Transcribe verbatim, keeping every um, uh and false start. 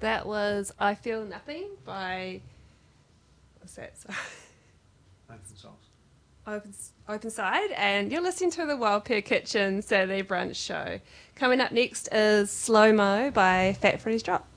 That was I Feel Nothing by, what's that? Open Source. Open, Open Side, and you're listening to the Wild Pear Kitchen Saturday Brunch Show. Coming up next is Slow Mo by Fat Freddy's Drop.